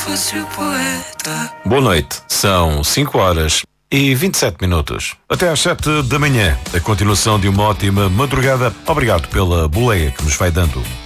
fosse o poeta. Boa noite, são 5h27. Até às 7 da manhã, a continuação de uma ótima madrugada. Obrigado pela boleia que nos vai dando.